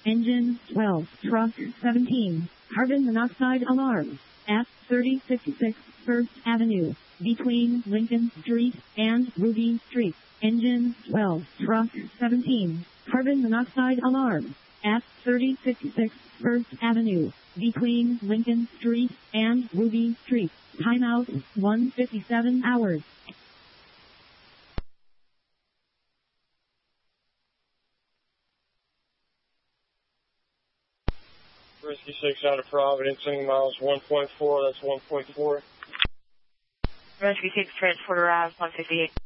Engine 12, truck 17, carbon monoxide alarm at 3056 First Avenue, between Lincoln Street and Ruby Street. Engine 12, truck 17, carbon monoxide alarm at 3056 First Avenue, between Lincoln Street and Ruby Street. Timeout 1:57 hours. Rescue 6 out of Providence, sending miles 1.4, that's 1.4. Rescue 6, transporter Ave 158.